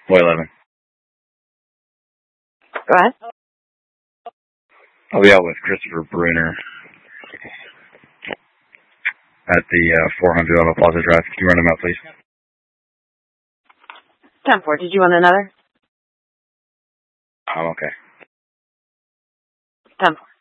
11. Go ahead. I'll be out with Christopher Bruner at the 400 Auto Plaza Drive. Can you run him out, please? 10-4. Did you want another? I'm okay. 10-4.